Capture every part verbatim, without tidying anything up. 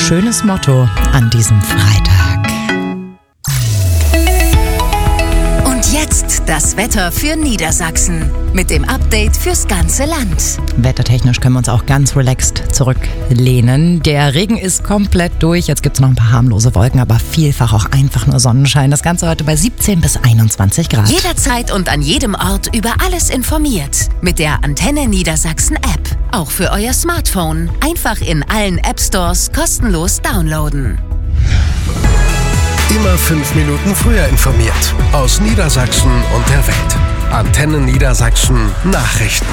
schönes Motto an diesem Freitag. Und jetzt das Wetter für Niedersachsen mit dem Update fürs ganze Land. Wettertechnisch können wir uns auch ganz relaxed zurücklehnen. Der Regen ist komplett durch. Jetzt gibt es noch ein paar harmlose Wolken, aber vielfach auch einfach nur Sonnenschein. Das Ganze heute bei siebzehn bis einundzwanzig Grad. Jederzeit und an jedem Ort über alles informiert. Mit der Antenne Niedersachsen App. Auch für euer Smartphone. Einfach in allen App Stores kostenlos downloaden. Immer fünf Minuten früher informiert. Aus Niedersachsen und der Welt. Antenne Niedersachsen Nachrichten.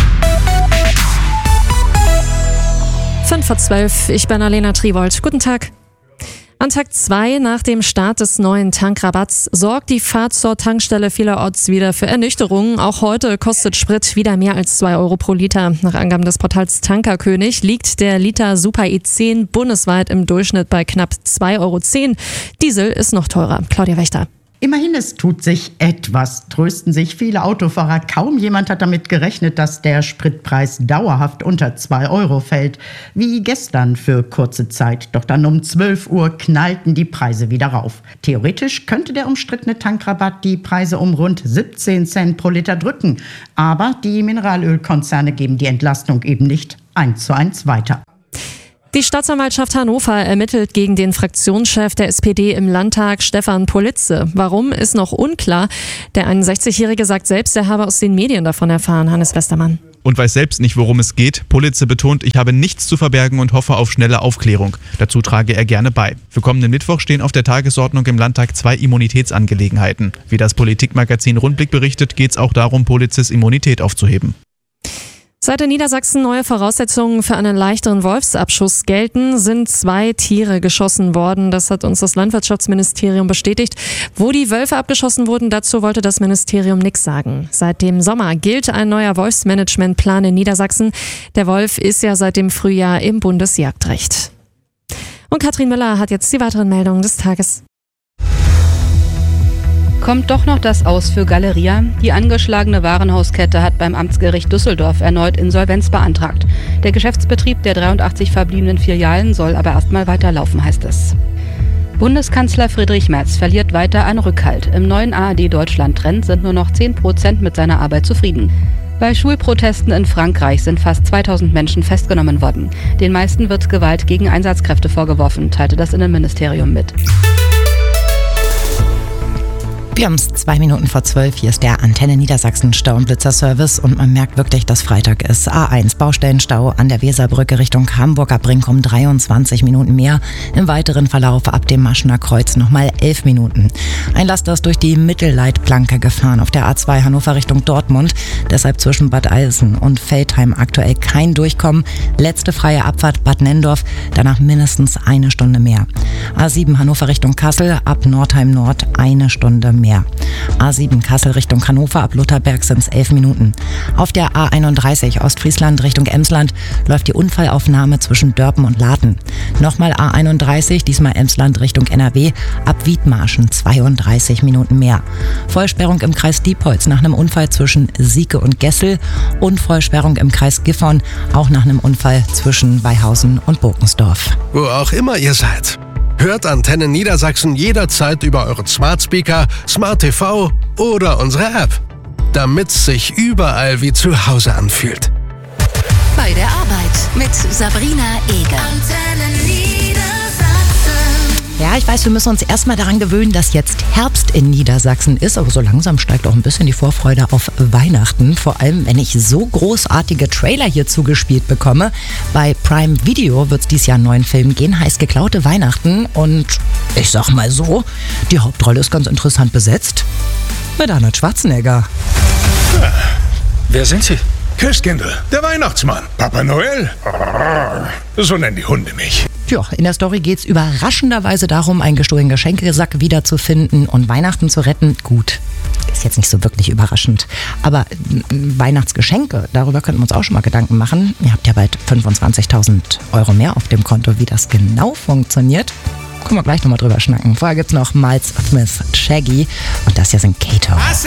fünf vor zwölf, ich bin Alena Triwold. Guten Tag. An Tag zwei nach dem Start des neuen Tankrabatts sorgt die Fahrt zur Tankstelle vielerorts wieder für Ernüchterung. Auch heute kostet Sprit wieder mehr als zwei Euro pro Liter. Nach Angaben des Portals Tankerkönig liegt der Liter Super E zehn bundesweit im Durchschnitt bei knapp zwei Euro zehn. Diesel ist noch teurer. Claudia Wächter. Immerhin, es tut sich etwas, trösten sich viele Autofahrer. Kaum jemand hat damit gerechnet, dass der Spritpreis dauerhaft unter zwei Euro fällt. Wie gestern für kurze Zeit. Doch dann um zwölf Uhr knallten die Preise wieder rauf. Theoretisch könnte der umstrittene Tankrabatt die Preise um rund siebzehn Cent pro Liter drücken. Aber die Mineralölkonzerne geben die Entlastung eben nicht eins zu eins weiter. Die Staatsanwaltschaft Hannover ermittelt gegen den Fraktionschef der S P D im Landtag, Stefan Politze. Warum, ist noch unklar. Der einundsechzigjährige sagt selbst, er habe aus den Medien davon erfahren. Hannes Westermann. Und weiß selbst nicht, worum es geht. Politze betont, ich habe nichts zu verbergen und hoffe auf schnelle Aufklärung. Dazu trage er gerne bei. Für kommenden Mittwoch stehen auf der Tagesordnung im Landtag zwei Immunitätsangelegenheiten. Wie das Politikmagazin Rundblick berichtet, geht es auch darum, Politzes Immunität aufzuheben. Seit in Niedersachsen neue Voraussetzungen für einen leichteren Wolfsabschuss gelten, sind zwei Tiere geschossen worden. Das hat uns das Landwirtschaftsministerium bestätigt. Wo die Wölfe abgeschossen wurden, dazu wollte das Ministerium nichts sagen. Seit dem Sommer gilt ein neuer Wolfsmanagementplan in Niedersachsen. Der Wolf ist ja seit dem Frühjahr im Bundesjagdrecht. Und Katrin Müller hat jetzt die weiteren Meldungen des Tages. Kommt doch noch das Aus für Galeria? Die angeschlagene Warenhauskette hat beim Amtsgericht Düsseldorf erneut Insolvenz beantragt. Der Geschäftsbetrieb der dreiundachtzig verbliebenen Filialen soll aber erstmal weiterlaufen, heißt es. Bundeskanzler Friedrich Merz verliert weiter an Rückhalt. Im neuen A R D-Deutschland-Trend sind nur noch zehn Prozent mit seiner Arbeit zufrieden. Bei Schulprotesten in Frankreich sind fast zweitausend Menschen festgenommen worden. Den meisten wird Gewalt gegen Einsatzkräfte vorgeworfen, teilte das Innenministerium mit. Wir haben es zwei Minuten vor zwölf. Hier ist der Antenne Niedersachsen Stau- und Blitzerservice und man merkt wirklich, dass Freitag ist. A eins Baustellenstau an der Weserbrücke Richtung Hamburger Brink um dreiundzwanzig Minuten mehr. Im weiteren Verlauf ab dem Maschener Kreuz nochmal elf Minuten. Ein Laster ist durch die Mittelleitplanke gefahren auf der A zwei Hannover Richtung Dortmund. Deshalb zwischen Bad Eilsen und Veltheim aktuell kein Durchkommen. Letzte freie Abfahrt Bad Nendorf, danach mindestens eine Stunde mehr. A sieben Hannover Richtung Kassel, ab Nordheim Nord eine Stunde mehr. Mehr. A sieben Kassel Richtung Hannover, ab Lutherberg sind es elf Minuten. Auf der A einunddreißig Ostfriesland Richtung Emsland läuft die Unfallaufnahme zwischen Dörpen und Laten. Nochmal A einunddreißig, diesmal Emsland Richtung N R W, ab Wiedmarschen zweiunddreißig Minuten mehr. Vollsperrung im Kreis Diepholz nach einem Unfall zwischen Sieke und Gessel und Vollsperrung im Kreis Gifhorn, auch nach einem Unfall zwischen Weihausen und Burkensdorf. Wo auch immer ihr seid. Hört Antenne Niedersachsen jederzeit über euren Smart Speaker, Smart T V oder unsere App. Damit's sich überall wie zu Hause anfühlt. Bei der Arbeit mit Sabrina Eger. Antenne Niedersachsen. Ja, ich weiß, wir müssen uns erstmal daran gewöhnen, dass jetzt Herbst in Niedersachsen ist, aber so langsam steigt auch ein bisschen die Vorfreude auf Weihnachten. Vor allem, wenn ich so großartige Trailer hier zugespielt bekomme. Bei Prime Video wird es dieses Jahr einen neuen Film gehen, heißt Geklaute Weihnachten. Und ich sag mal so, die Hauptrolle ist ganz interessant besetzt. Mit Arnold Schwarzenegger. Ja. Wer sind Sie? Christkindl, der Weihnachtsmann. Papa Noel. So nennen die Hunde mich. Ja, in der Story geht es überraschenderweise darum, einen gestohlenen Geschenkesack wiederzufinden und Weihnachten zu retten. Gut, ist jetzt nicht so wirklich überraschend. Aber Weihnachtsgeschenke, darüber könnten wir uns auch schon mal Gedanken machen. Ihr habt ja bald fünfundzwanzigtausend Euro mehr auf dem Konto. Wie das genau funktioniert, können wir gleich nochmal drüber schnacken. Vorher gibt es noch Miles Smith, Shaggy und das hier sind Kato.